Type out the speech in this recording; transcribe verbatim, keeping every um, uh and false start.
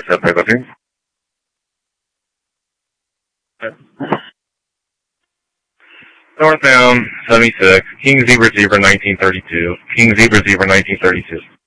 step back up here. Northbound seventy-six, King Zebra Zebra nineteen thirty-two, King Zebra Zebra nineteen thirty-two.